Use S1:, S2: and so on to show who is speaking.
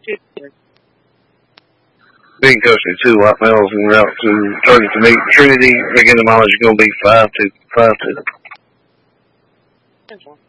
S1: Being custody 2 white males en route to target to meet Trinity. Again, the mileage is going to be 5-2.